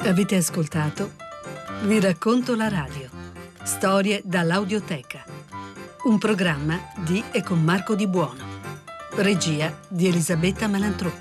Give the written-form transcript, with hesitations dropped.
Avete ascoltato Vi racconto la radio. Storie dall'Audioteca. Un programma di e con Marco Di Buono. Regia di Elisabetta Malantrò.